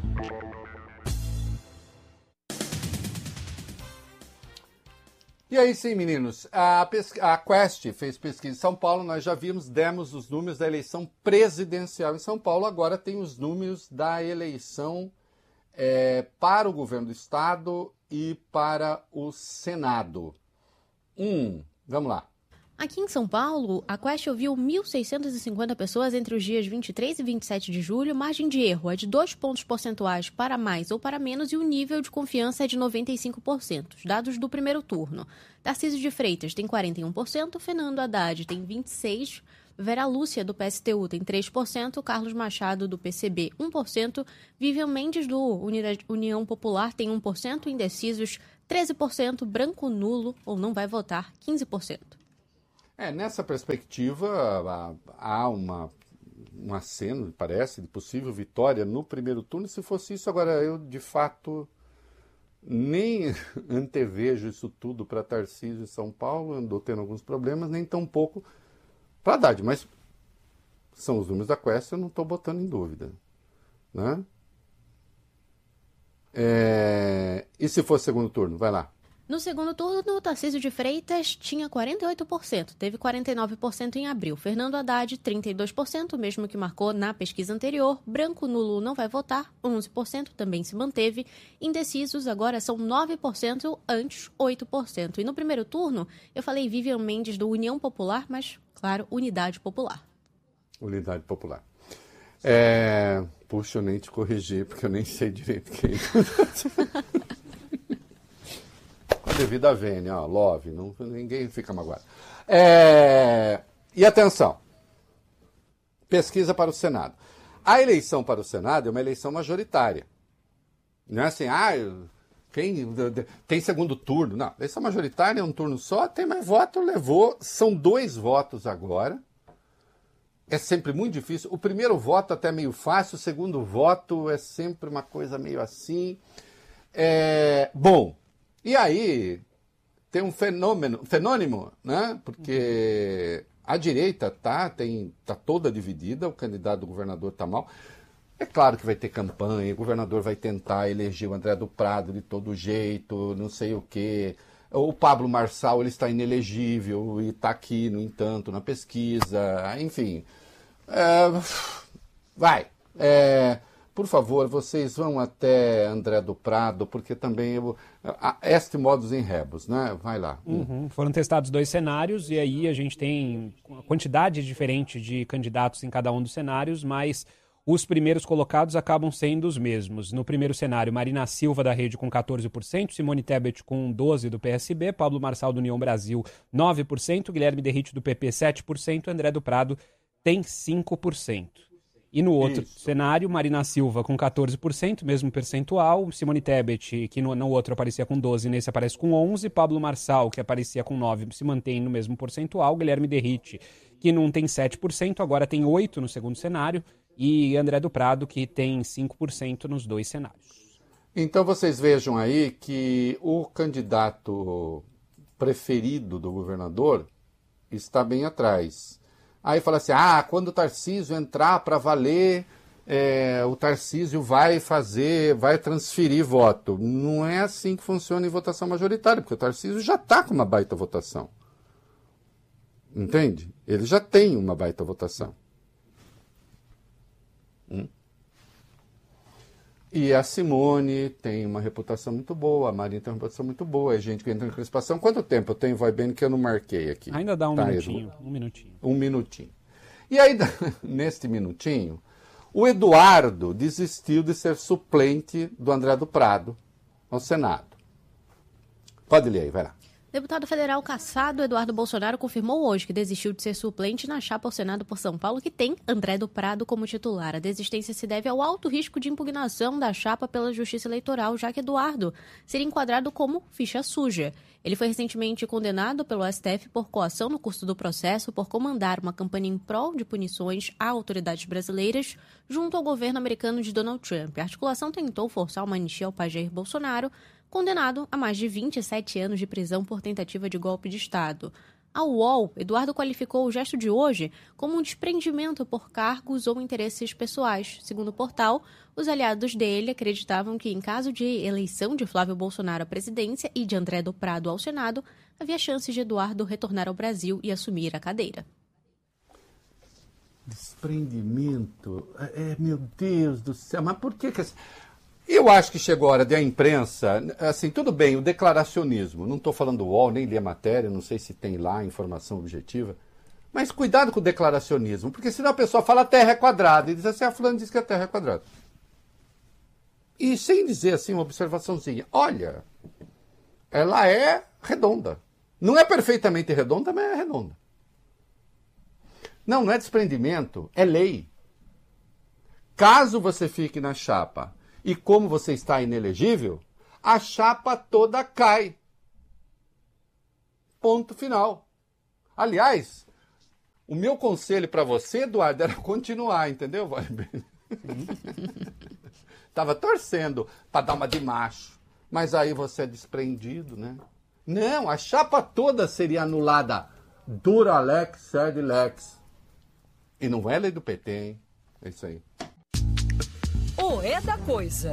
E aí sim, meninos, a, pesqu... a Quest fez pesquisa em São Paulo, nós já vimos, demos os números da eleição presidencial em São Paulo, agora tem os números da eleição é, para o governo do estado e para o Senado. Hum, vamos lá. Aqui em São Paulo, a Quest ouviu mil seiscentas e cinquenta pessoas entre os dias vinte e três e vinte e sete de julho. Margem de erro é de dois pontos percentuais para mais ou para menos e o nível de confiança é de noventa e cinco por cento. Dados do primeiro turno. Tarcísio de Freitas tem quarenta e um por cento, Fernando Haddad tem vinte e seis por cento, Vera Lúcia, do P S T U, tem três por cento, Carlos Machado, do P C B, um por cento, Vivian Mendes, do União Popular, tem um por cento, indecisos, treze por cento, branco nulo ou não vai votar, quinze por cento. É, nessa perspectiva, há uma, um aceno, parece, de possível vitória no primeiro turno. Se fosse isso, agora eu, de fato, nem antevejo isso tudo para Tarcísio em São Paulo, andou tendo alguns problemas, nem tão pouco para Haddad, mas são os números da Quest, eu não estou botando em dúvida. Né? É... E se fosse segundo turno? Vai lá. No segundo turno, Tarcísio de Freitas tinha quarenta e oito por cento, teve quarenta e nove por cento em abril. Fernando Haddad, trinta e dois por cento, mesmo que marcou na pesquisa anterior. Branco nulo não vai votar, onze por cento, também se manteve. Indecisos agora são nove por cento, antes oito por cento. E no primeiro turno, eu falei Vivian Mendes do União Popular, mas, claro, Unidade Popular. Unidade Popular. É... Puxa, eu nem te corrigi, porque eu nem sei direito quem é. Devido à vênia, ó, love, não, ninguém fica magoado. É, e atenção, pesquisa para o Senado. A eleição para o Senado é uma eleição majoritária. Não é assim, ah, quem, tem segundo turno. Não, eleição majoritária é um turno só, tem mais voto, levou, são dois votos agora. É sempre muito difícil. O primeiro voto até é meio fácil, o segundo voto é sempre uma coisa meio assim. É, bom... E aí, tem um fenômeno, fenômeno, né? Porque a direita tá, tem, tá toda dividida, o candidato do governador está mal. É claro que vai ter campanha, o governador vai tentar eleger o André do Prado de todo jeito, não sei o quê. O Pablo Marçal, ele está inelegível e está aqui, no entanto, na pesquisa, enfim. É, vai. É... Por favor, vocês vão até André do Prado, porque também eu, este modus in rebus, né? Vai lá. Uhum. Foram testados dois cenários e aí a gente tem uma quantidade diferente de candidatos em cada um dos cenários, mas os primeiros colocados acabam sendo os mesmos. No primeiro cenário, Marina Silva da Rede com catorze por cento, Simone Tebet com doze por cento do P S B, Pablo Marçal do União Brasil nove por cento, Guilherme Derrite do P P sete por cento, André do Prado tem cinco por cento. E no outro Isso. cenário, Marina Silva com catorze por cento, mesmo percentual. Simone Tebet, que no, no outro aparecia com doze por cento, nesse aparece com onze por cento. Pablo Marçal, que aparecia com nove por cento, se mantém no mesmo percentual. Guilherme Derrite, que não tem sete por cento, agora tem oito por cento no segundo cenário. E André do Prado, que tem cinco por cento nos dois cenários. Então vocês vejam aí que o candidato preferido do governador está bem atrás. Aí fala assim, ah, quando o Tarcísio entrar para valer, é, o Tarcísio vai fazer, vai transferir voto. Não é assim que funciona em votação majoritária, porque o Tarcísio já está com uma baita votação. Entende? Ele já tem uma baita votação. Hum? E a Simone tem uma reputação muito boa, a Marina tem uma reputação muito boa, é gente que entra em crispação. Quanto tempo eu tenho, vai bem, que eu não marquei aqui? Ainda dá um tá, minutinho, um minutinho. Um minutinho. E aí, neste minutinho, o Eduardo desistiu de ser suplente do André do Prado ao Senado. Pode ler aí, vai lá. Deputado federal cassado Eduardo Bolsonaro confirmou hoje que desistiu de ser suplente na chapa ao Senado por São Paulo, que tem André do Prado como titular. A desistência se deve ao alto risco de impugnação da chapa pela Justiça Eleitoral, já que Eduardo seria enquadrado como ficha suja. Ele foi recentemente condenado pelo S T F por coação no curso do processo por comandar uma campanha em prol de punições a autoridades brasileiras junto ao governo americano de Donald Trump. A articulação tentou forçar uma anistia ao pai Jair Bolsonaro, condenado a mais de vinte e sete anos de prisão por tentativa de golpe de Estado. Ao U O L, Eduardo qualificou o gesto de hoje como um desprendimento por cargos ou interesses pessoais. Segundo o portal, os aliados dele acreditavam que, em caso de eleição de Flávio Bolsonaro à presidência e de André do Prado ao Senado, havia chances de Eduardo retornar ao Brasil e assumir a cadeira. Desprendimento? É, meu Deus do céu, mas por que que... Eu acho que chegou a hora de a imprensa, assim, tudo bem, o declaracionismo, não estou falando do U O L, nem li a matéria, não sei se tem lá informação objetiva, mas cuidado com o declaracionismo, porque senão a pessoa fala a Terra é quadrada, e diz assim, a fulano diz que a Terra é quadrada. E sem dizer assim uma observaçãozinha, olha, ela é redonda. Não é perfeitamente redonda, mas é redonda. Não, não é desprendimento, é lei. Caso você fique na chapa e como você está inelegível, a chapa toda cai. Ponto final. Aliás, o meu conselho para você, Eduardo, era continuar, entendeu? Tava torcendo para dar uma de macho, mas aí você é desprendido, né? Não, a chapa toda seria anulada. Dura lex, sed lex. E não é lei do P T, hein? É isso aí. O É da Coisa.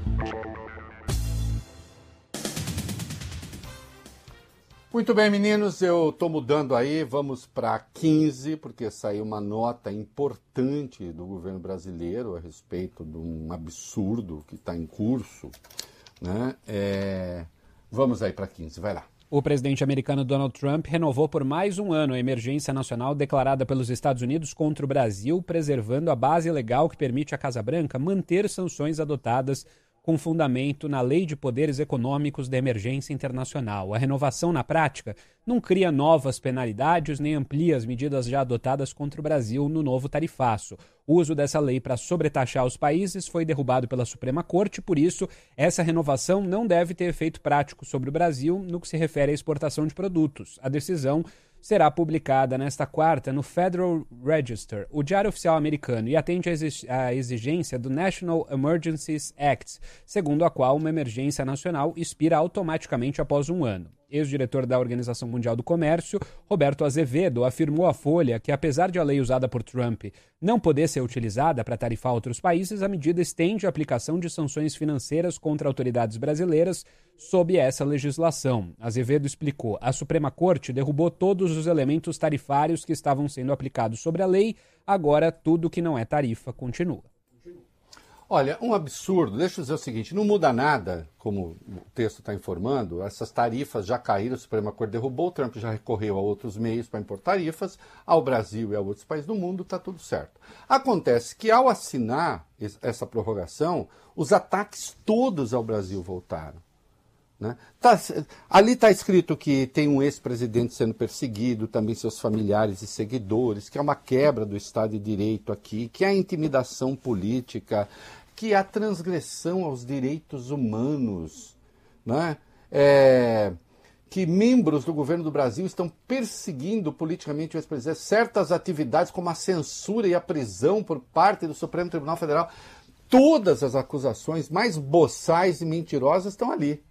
Muito bem, meninos, eu estou mudando aí, vamos para quinze, porque saiu uma nota importante do governo brasileiro a respeito de um absurdo que está em curso, né? É... Vamos aí para quinze, vai lá. O presidente americano Donald Trump renovou por mais um ano a emergência nacional declarada pelos Estados Unidos contra o Brasil, preservando a base legal que permite à Casa Branca manter sanções adotadas com fundamento na Lei de Poderes Econômicos da Emergência Internacional. A renovação, na prática, não cria novas penalidades nem amplia as medidas já adotadas contra o Brasil no novo tarifaço. O uso dessa lei para sobretaxar os países foi derrubado pela Suprema Corte, por isso, essa renovação não deve ter efeito prático sobre o Brasil no que se refere à exportação de produtos. A decisão será publicada nesta quarta no Federal Register, o diário oficial americano, e atende à exigência do National Emergencies Act, segundo a qual uma emergência nacional expira automaticamente após um ano. Ex-diretor da Organização Mundial do Comércio, Roberto Azevedo, afirmou à Folha que, apesar de a lei usada por Trump não poder ser utilizada para tarifar outros países, a medida estende a aplicação de sanções financeiras contra autoridades brasileiras sob essa legislação. Azevedo explicou: a Suprema Corte derrubou todos os elementos tarifários que estavam sendo aplicados sobre a lei, agora tudo que não é tarifa continua. Olha, um absurdo. Deixa eu dizer o seguinte, não muda nada, como o texto está informando, essas tarifas já caíram, a Suprema Corte derrubou, o Trump já recorreu a outros meios para impor tarifas, ao Brasil e a outros países do mundo, está tudo certo. Acontece que ao assinar essa prorrogação, os ataques todos ao Brasil voltaram. Né? Tá, ali está escrito que tem um ex-presidente sendo perseguido, também seus familiares e seguidores, que é uma quebra do Estado de Direito aqui, que é intimidação política, que é a transgressão aos direitos humanos, né? É, que membros do governo do Brasil estão perseguindo politicamente o ex-presidente, certas atividades como a censura e a prisão por parte do Supremo Tribunal Federal. Todas as acusações mais boçais e mentirosas estão ali.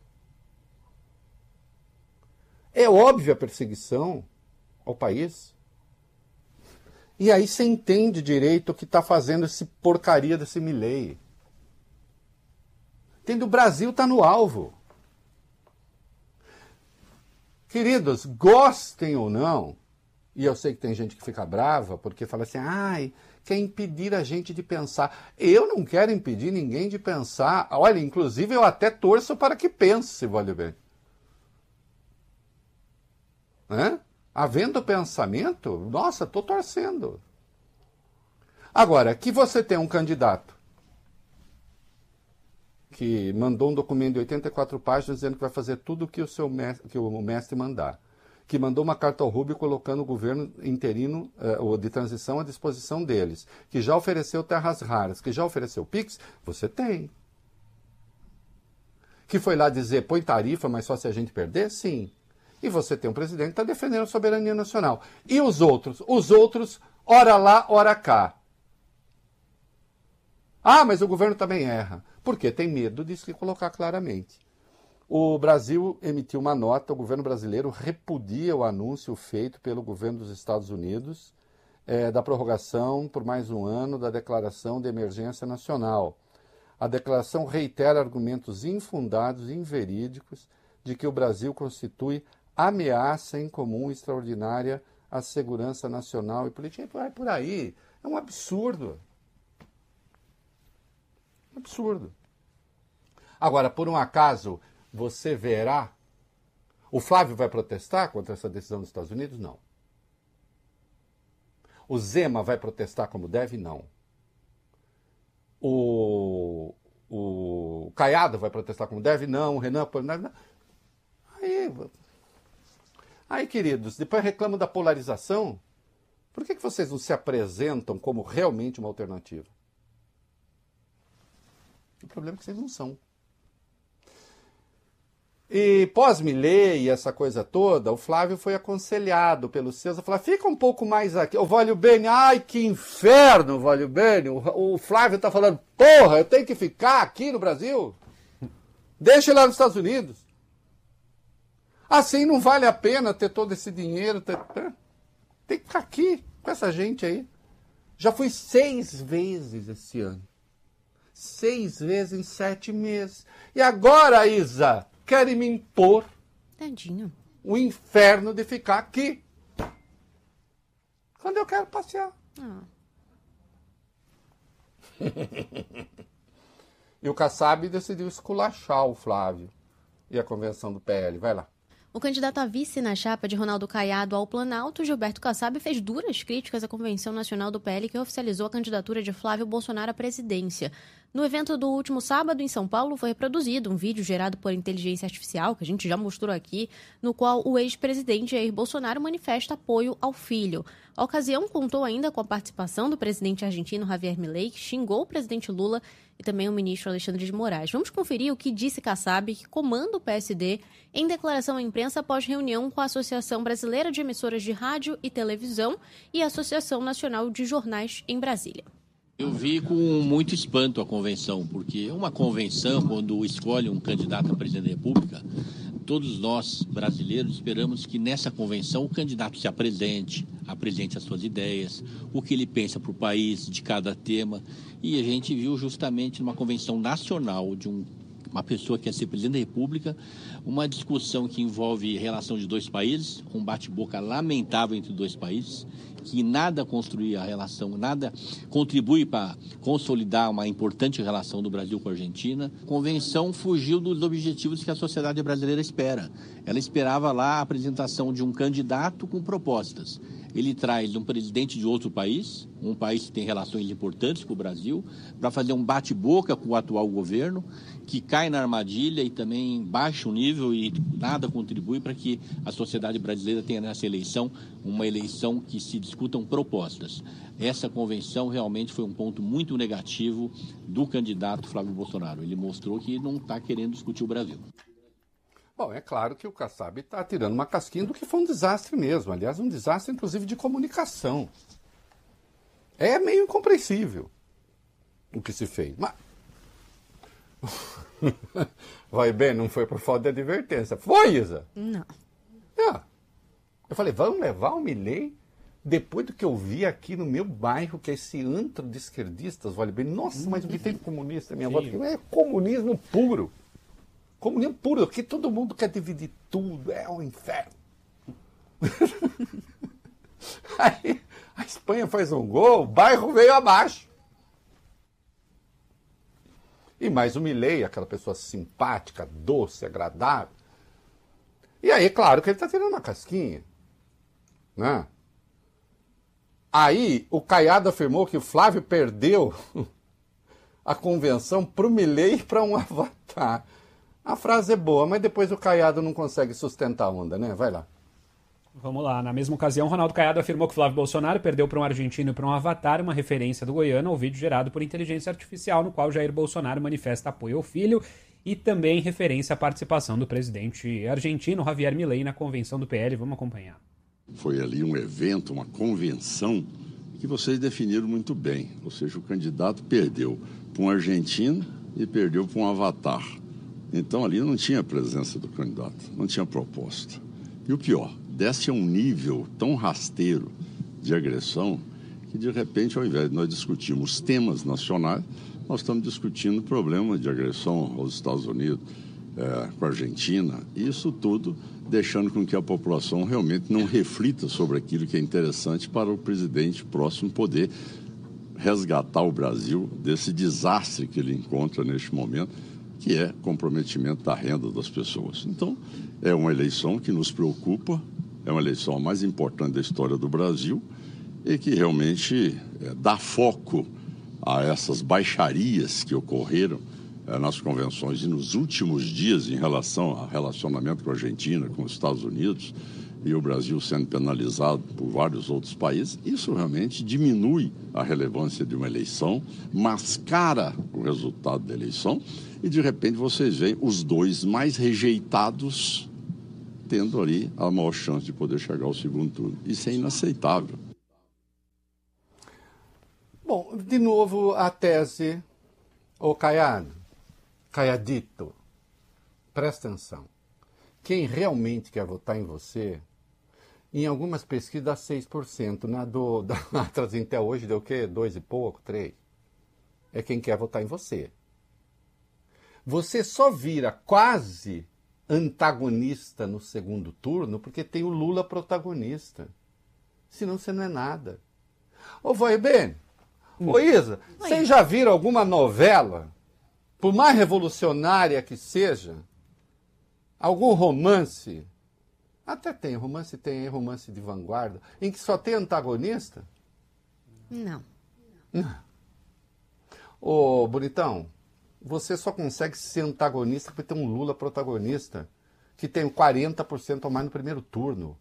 É óbvia a perseguição ao país. E aí você entende direito o que está fazendo esse porcaria desse Milei. Entende? O Brasil está no alvo. Queridos, gostem ou não, e eu sei que tem gente que fica brava porque fala assim, ai, quer impedir a gente de pensar. Eu não quero impedir ninguém de pensar. Olha, inclusive eu até torço para que pense, se vale bem. Né? Havendo pensamento, nossa, estou torcendo. Agora, que você tem um candidato que mandou um documento de oitenta e quatro páginas dizendo que vai fazer tudo o que o, seu mestre, que o mestre mandar, que mandou uma carta ao Rubio colocando o governo interino ou uh, de transição à disposição deles, que já ofereceu terras raras, que já ofereceu Pix, você tem. Que foi lá dizer, põe tarifa, mas só se a gente perder? Sim. E você tem um presidente que está defendendo a soberania nacional. E os outros? Os outros, ora lá, ora cá. Ah, mas o governo também erra. Porque tem medo de se colocar claramente. O Brasil emitiu uma nota, o governo brasileiro repudia o anúncio feito pelo governo dos Estados Unidos é, da prorrogação por mais um ano da declaração de emergência nacional. A declaração reitera argumentos infundados e inverídicos de que o Brasil constitui ameaça em comum extraordinária à segurança nacional e política. Vai por aí. É um absurdo. Um absurdo. Agora, por um acaso, você verá... O Flávio vai protestar contra essa decisão dos Estados Unidos? Não. O Zema vai protestar como deve? Não. O, o Caiado vai protestar como deve? Não. O Renan... Não. Aí, aí, queridos, depois reclamam da polarização. Por que que vocês não se apresentam como realmente uma alternativa? O problema é que vocês não são. E pós-Milei e essa coisa toda, o Flávio foi aconselhado pelos seus a falar, fica um pouco mais aqui. O Vólio Bene, ai que inferno, Vólio Bene. O, o Flávio está falando, porra, eu tenho que ficar aqui no Brasil? Deixa ele lá nos Estados Unidos. Assim não vale a pena ter todo esse dinheiro. Ter... Tem que ficar aqui com essa gente aí. Já fui seis vezes esse ano. Seis vezes em sete meses. E agora, Isa, querem me impor Tadinho. o inferno de ficar aqui. Quando eu quero passear. Ah. E o Kassab decidiu esculachar o Flávio e a convenção do P L. Vai lá. O candidato a vice na chapa de Ronaldo Caiado ao Planalto, Gilberto Kassab, fez duras críticas à Convenção Nacional do P L que oficializou a candidatura de Flávio Bolsonaro à presidência. No evento do último sábado, em São Paulo, foi reproduzido um vídeo gerado por inteligência artificial, que a gente já mostrou aqui, no qual o ex-presidente Jair Bolsonaro manifesta apoio ao filho. A ocasião contou ainda com a participação do presidente argentino Javier Milei, que xingou o presidente Lula e também o ministro Alexandre de Moraes. Vamos conferir o que disse Kassab, que comanda o P S D, em declaração à imprensa após reunião com a Associação Brasileira de Emissoras de Rádio e Televisão e a Associação Nacional de Jornais em Brasília. Eu vi com muito espanto a convenção, porque uma convenção, quando escolhe um candidato a presidente da República, todos nós, brasileiros, esperamos que nessa convenção o candidato se apresente, apresente as suas ideias, o que ele pensa para o país, de cada tema. E a gente viu justamente numa convenção nacional de um, uma pessoa que quer ser presidente da República, uma discussão que envolve relação de dois países, um bate-boca lamentável entre dois países, que nada construi a relação, nada contribui para consolidar uma importante relação do Brasil com a Argentina. A convenção fugiu dos objetivos que a sociedade brasileira espera. Ela esperava lá a apresentação de um candidato com propostas. Ele traz um presidente de outro país, um país que tem relações importantes com o Brasil, para fazer um bate-boca com o atual governo, que cai na armadilha e também baixa o nível e nada contribui para que a sociedade brasileira tenha nessa eleição uma eleição que se discutam propostas. Essa convenção realmente foi um ponto muito negativo do candidato Flávio Bolsonaro. Ele mostrou que não está querendo discutir o Brasil. Bom, é claro que o Kassab está tirando uma casquinha do que foi um desastre mesmo. Aliás, um desastre, inclusive, de comunicação. É meio incompreensível o que se fez. Mas... Vai bem, não foi por falta de advertência. Foi, Isa? Não. É. Eu falei, vamos levar o Milei depois do que eu vi aqui no meu bairro, que é esse antro de esquerdistas, vale bem. Nossa, mas o que tem de comunista? Minha avó é comunismo puro. Comunismo puro, porque todo mundo quer dividir tudo, é um inferno. Aí a Espanha faz um gol, o bairro veio abaixo. E mais o Milei, aquela pessoa simpática, doce, agradável. E aí, claro que ele está tirando uma casquinha. Né? Aí o Caiado afirmou que o Flávio perdeu a convenção para o Milei e para um avatar. A frase é boa, mas depois o Caiado não consegue sustentar a onda, né? Vai lá. Vamos lá. Na mesma ocasião, Ronaldo Caiado afirmou que Flávio Bolsonaro perdeu para um argentino e para um avatar, uma referência do Goiano ao vídeo gerado por inteligência artificial, no qual Jair Bolsonaro manifesta apoio ao filho, e também referência à participação do presidente argentino Javier Milei na convenção do P L. Vamos acompanhar. Foi ali um evento, uma convenção, que vocês definiram muito bem. Ou seja, o candidato perdeu para um argentino e perdeu para um avatar. Então, ali não tinha presença do candidato, não tinha proposta. E o pior, desce a um nível tão rasteiro de agressão que, de repente, ao invés de nós discutirmos temas nacionais, nós estamos discutindo problemas de agressão aos Estados Unidos, é, com a Argentina. E isso tudo deixando com que a população realmente não reflita sobre aquilo que é interessante para o presidente próximo poder resgatar o Brasil desse desastre que ele encontra neste momento, que é comprometimento da renda das pessoas. Então, é uma eleição que nos preocupa, é uma eleição a mais importante da história do Brasil e que realmente é, dá foco a essas baixarias que ocorreram é, nas convenções e nos últimos dias em relação ao relacionamento com a Argentina, com os Estados Unidos, e o Brasil sendo penalizado por vários outros países. Isso realmente diminui a relevância de uma eleição, mascara o resultado da eleição e, de repente, vocês veem os dois mais rejeitados tendo ali a maior chance de poder chegar ao segundo turno. Isso é inaceitável. Bom, de novo a tese, ô Caiado, Caiadito, presta atenção. Quem realmente quer votar em você, em algumas pesquisas dá seis por cento, na do, da até hoje deu o quê? Dois e pouco, três. É quem quer votar em você. Você só vira quase antagonista no segundo turno porque tem o Lula protagonista. Senão você não é nada. Ô, vai bem. Ô, Isa, vocês já viram alguma novela, por mais revolucionária que seja, algum romance, até tem, romance tem, romance de vanguarda, em que só tem antagonista? Não. Não. Ô, bonitão, você só consegue ser antagonista porque tem um Lula protagonista, que tem quarenta por cento ou mais no primeiro turno.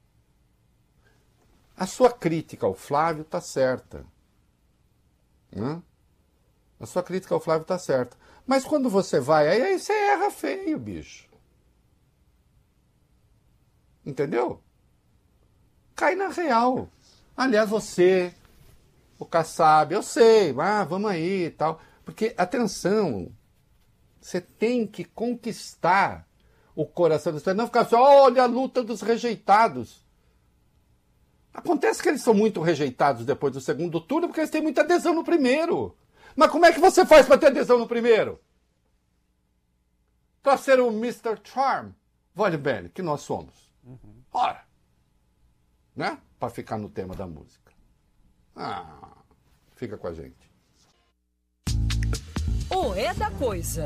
A sua crítica ao Flávio está certa. Né? A sua crítica ao Flávio está certa. Mas quando você vai, aí, aí você erra feio, bicho. Entendeu? Cai na real. Aliás, você, o Kassab, eu sei, ah, vamos aí e tal. Porque, atenção, você tem que conquistar o coração dos caras. Não ficar só, olha a luta dos rejeitados. Acontece que eles são muito rejeitados depois do segundo turno porque eles têm muita adesão no primeiro. Mas como é que você faz para ter adesão no primeiro? Para ser o mister Charm, vale bem, que nós somos. Uhum. Ora, né? Para ficar no tema da música. Ah, fica com a gente. O É da Coisa.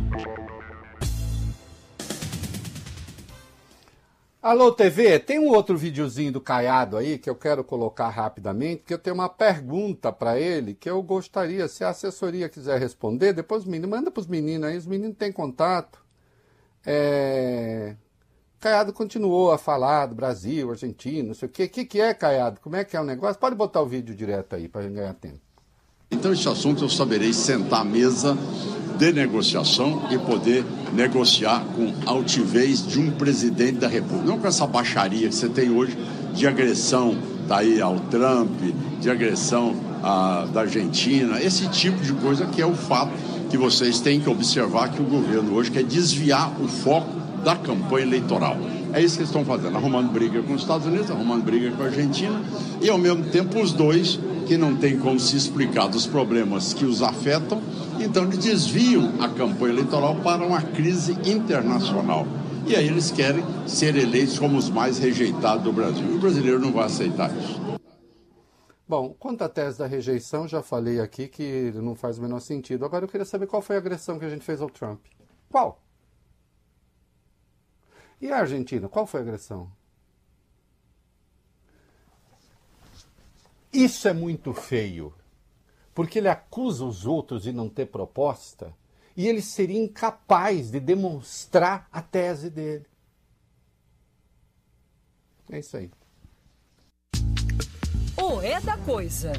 Alô, T V, tem um outro videozinho do Caiado aí que eu quero colocar rapidamente, porque eu tenho uma pergunta para ele que eu gostaria, se a assessoria quiser responder, depois os meninos, manda para os meninos aí, os meninos têm contato. É... Caiado continuou a falar do Brasil, Argentina, não sei o quê. O que, que é, Caiado? Como é que é o negócio? Pode botar o vídeo direto aí para a gente ganhar tempo. Então, esse assunto eu saberei sentar à mesa de negociação e poder negociar com altivez de um presidente da República. Não com essa baixaria que você tem hoje de agressão daí ao Trump, de agressão à, da Argentina, esse tipo de coisa que é o fato que vocês têm que observar que o governo hoje quer desviar o foco da campanha eleitoral. É isso que eles estão fazendo, arrumando briga com os Estados Unidos, arrumando briga com a Argentina e, ao mesmo tempo, os dois que não tem como se explicar dos problemas que os afetam, então eles desviam a campanha eleitoral para uma crise internacional. E aí eles querem ser eleitos como os mais rejeitados do Brasil. E o brasileiro não vai aceitar isso. Bom, quanto à tese da rejeição, já falei aqui que não faz o menor sentido. Agora eu queria saber qual foi a agressão que a gente fez ao Trump. Qual? E a Argentina, qual foi a agressão? Isso é muito feio, porque ele acusa os outros de não ter proposta e ele seria incapaz de demonstrar a tese dele. É isso aí. O É da Coisa.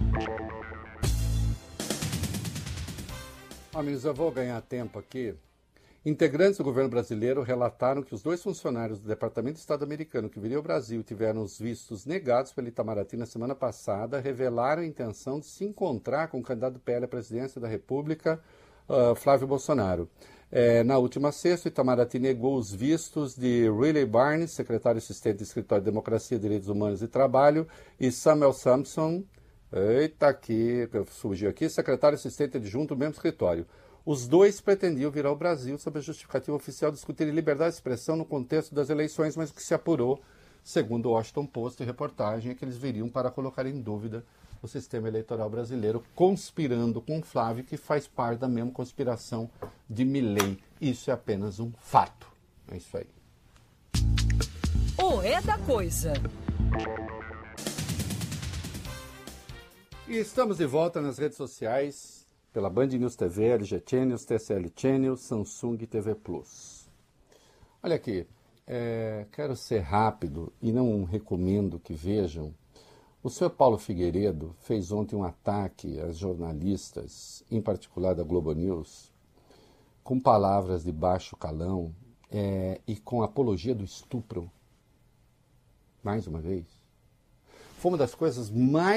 Amigos, eu vou ganhar tempo aqui. Integrantes do governo brasileiro relataram que os dois funcionários do Departamento de Estado americano que viriam ao Brasil tiveram os vistos negados pelo Itamaraty na semana passada, revelaram a intenção de se encontrar com o candidato do P L à presidência da República, uh, Flávio Bolsonaro. É, na última sexta, o Itamaraty negou os vistos de Riley Barnes, secretário assistente do Escritório de Democracia, Direitos Humanos e Trabalho, e Samuel Sampson, eita aqui, surgiu aqui, secretário assistente adjunto do mesmo escritório. Os dois pretendiam vir ao Brasil sob a justificativa oficial de discutir liberdade de expressão no contexto das eleições, mas o que se apurou segundo o Washington Post e reportagem, é que eles viriam para colocar em dúvida o sistema eleitoral brasileiro, conspirando com Flávio, que faz parte da mesma conspiração de Milei. Isso é apenas um fato. É isso aí. O É da Coisa. E estamos de volta nas redes sociais, pela Band News T V, L G Channels, T C L Channels, Samsung T V Plus. Olha aqui, é, quero ser rápido e não recomendo que vejam. O senhor Paulo Figueiredo fez ontem um ataque às jornalistas, em particular da Globo News, com palavras de baixo calão é, e com apologia do estupro. Mais uma vez. Foi uma das coisas mais